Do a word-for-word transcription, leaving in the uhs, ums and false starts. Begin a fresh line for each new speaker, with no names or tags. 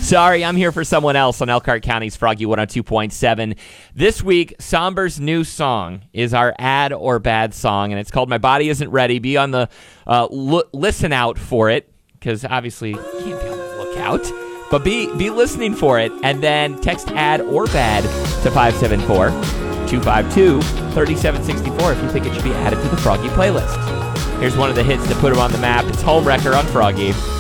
Sorry, I'm here for someone else on Elkhart County's Froggy one oh two point seven. This week, Somber's new song is our Add or Bad song, and it's called My Body Isn't Ready. Be on the uh, l- listen out for it, because obviously you can't be on the lookout. But be be listening for it, and then text Add or Bad to five seven four, two five two, three seven six four if you think it should be added to the Froggy playlist. Here's one of the hits that put him on the map. It's Home Wrecker on Froggy.